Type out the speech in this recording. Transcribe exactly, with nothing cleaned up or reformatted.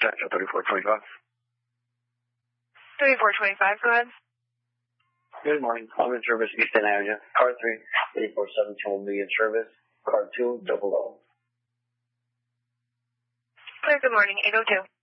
Central thirty-four twenty-five. thirty-four twenty-five, go ahead. Good morning. I'm in service, Eastern Avenue. Car three, eighty-four seventeen will be in service. Car two, double O. Clear, good morning, eight oh two.